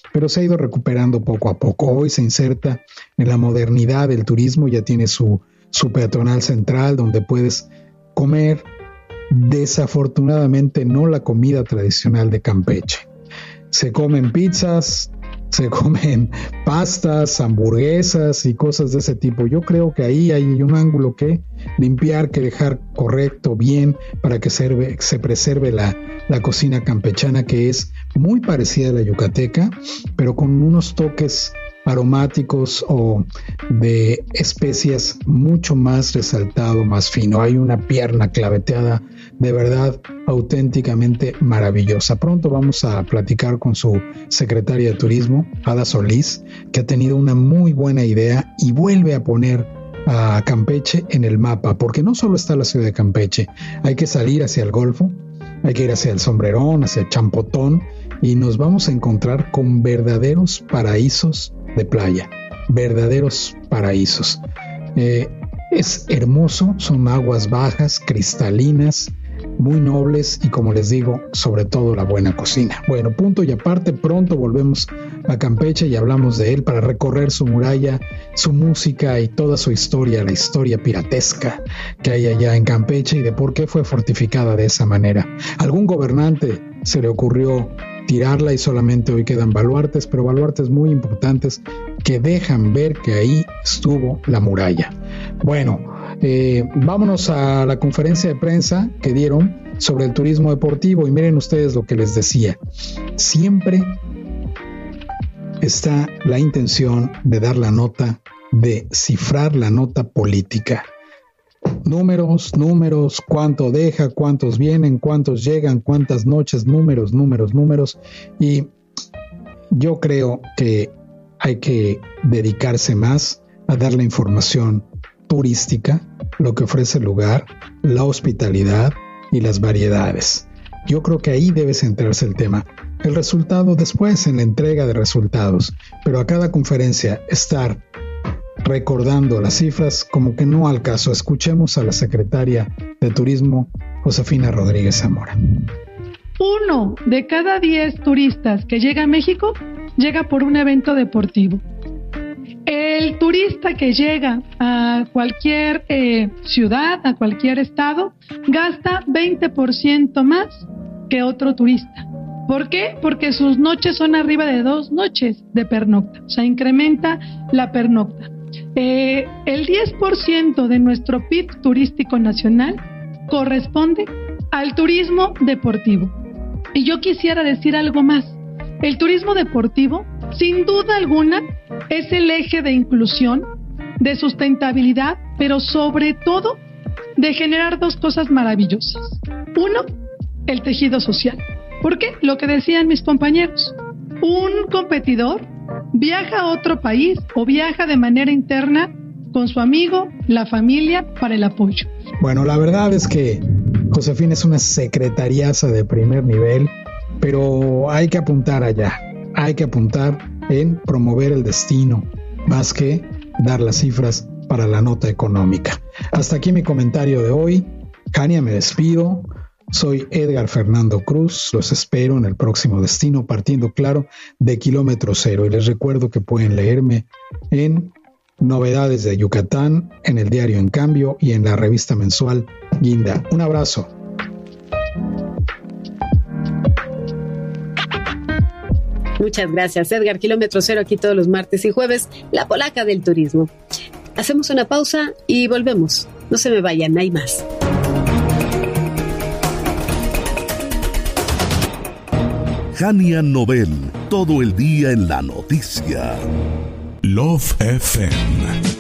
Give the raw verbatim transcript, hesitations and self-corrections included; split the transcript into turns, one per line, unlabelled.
pero se ha ido recuperando poco a poco. Hoy se inserta en la modernidad del turismo, ya tiene su, su peatonal central donde puedes comer, desafortunadamente no la comida tradicional de Campeche. Se comen pizzas, se comen pastas, hamburguesas y cosas de ese tipo. Yo creo que ahí hay un ángulo que limpiar, que dejar correcto, bien, para que se, se preserve la, la cocina campechana, que es muy parecida a la yucateca, pero con unos toques aromáticos o de especias mucho más resaltado, más fino. Hay una pierna claveteada de verdad auténticamente maravillosa. Pronto vamos a platicar con su secretaria de Turismo, Ada Solís, que ha tenido una muy buena idea y vuelve a poner a Campeche en el mapa, porque no solo está la ciudad de Campeche, hay que salir hacia el Golfo, hay que ir hacia el Sombrerón, hacia el Champotón, y nos vamos a encontrar con verdaderos paraísos de playa, verdaderos paraísos. Eh, es hermoso, son aguas bajas, cristalinas, muy nobles y, como les digo, sobre todo la buena cocina. Bueno, punto y aparte, pronto volvemos a Campeche y hablamos de él para recorrer su muralla, su música y toda su historia, la historia piratesca que hay allá en Campeche y de por qué fue fortificada de esa manera. Algún gobernante se le ocurrió tirarla y solamente hoy quedan baluartes, pero baluartes muy importantes que dejan ver que ahí estuvo la muralla. Bueno, eh, vámonos a la conferencia de prensa que dieron sobre el turismo deportivo y miren ustedes lo que les decía. Siempre está la intención de dar la nota, de cifrar la nota política. Números, números, cuánto deja, cuántos vienen, cuántos llegan, cuántas noches, números, números, números. Y yo creo que hay que dedicarse más a dar la información turística, lo que ofrece el lugar, la hospitalidad y las variedades. Yo creo que ahí debe centrarse el tema. El resultado después, en la entrega de resultados. Pero a cada conferencia estar recordando las cifras como que no al caso. Escuchemos a la secretaria de Turismo, Josefina Rodríguez Zamora.
Uno de cada diez turistas que llega a México llega por un evento deportivo. El turista que llega a cualquier eh, ciudad, a cualquier estado, gasta veinte por ciento más que otro turista. ¿Por qué? Porque sus noches son arriba de dos noches de pernocta, o sea, incrementa la pernocta. Eh, el diez por ciento de nuestro P I B turístico nacional corresponde al turismo deportivo. Y yo quisiera decir algo más. El turismo deportivo, sin duda alguna, es el eje de inclusión, de sustentabilidad, pero sobre todo de generar dos cosas maravillosas. Uno, el tejido social. ¿Por qué? Lo que decían mis compañeros. Un competidor viaja a otro país o viaja de manera interna con su amigo, la familia, para el apoyo.
Bueno, la verdad es que Josefina es una secretariaza de primer nivel, pero hay que apuntar allá, hay que apuntar en promover el destino, más que dar las cifras para la nota económica. Hasta aquí mi comentario de hoy. Jania, me despido. Soy Edgar Fernando Cruz, los espero en el próximo destino, partiendo claro de Kilómetro Cero. Y les recuerdo que pueden leerme en Novedades de Yucatán, en el diario En Cambio y en la revista mensual Guinda. Un abrazo.
Muchas gracias, Edgar. Kilómetro Cero aquí todos los martes y jueves, la polaca del turismo. Hacemos una pausa y volvemos. No se me vayan, hay más.
Jania Nobel, todo el día en la noticia.
Love F M